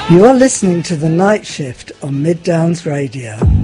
You are listening to The Night Shift on Mid Downs Radio.